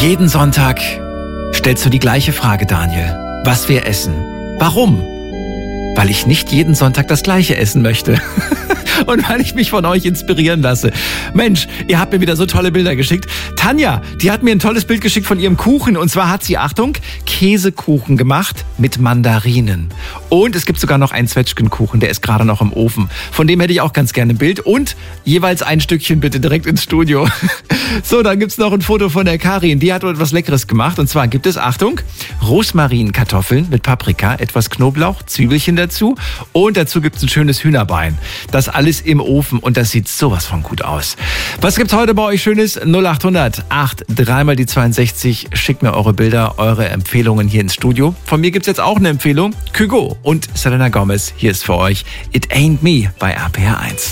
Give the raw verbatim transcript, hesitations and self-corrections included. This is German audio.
Jeden Sonntag stellst du die gleiche Frage, Daniel. Was wir essen. Warum? Weil ich nicht jeden Sonntag das Gleiche essen möchte. Und weil ich mich von euch inspirieren lasse. Mensch, ihr habt mir wieder so tolle Bilder geschickt. Tanja, die hat mir ein tolles Bild geschickt von ihrem Kuchen. Und zwar hat sie, Achtung, Käsekuchen gemacht mit Mandarinen. Und es gibt sogar noch einen Zwetschgenkuchen, der ist gerade noch im Ofen. Von dem hätte ich auch ganz gerne ein Bild. Und jeweils ein Stückchen bitte direkt ins Studio. So, dann gibt's noch ein Foto von der Karin. Die hat etwas Leckeres gemacht. Und zwar gibt es, Achtung, Rosmarinkartoffeln mit Paprika, etwas Knoblauch, Zwiebelchen dazu. Und dazu gibt's ein schönes Hühnerbein. Das alles im Ofen und das sieht sowas von gut aus. Was gibt's heute bei euch Schönes? null acht hundert acht dreimal die zweiundsechzig. Schickt mir eure Bilder, eure Empfehlungen hier ins Studio. Von mir gibt's jetzt auch eine Empfehlung. Kygo und Selena Gomez. Hier ist für euch It Ain't Me bei R P R eins.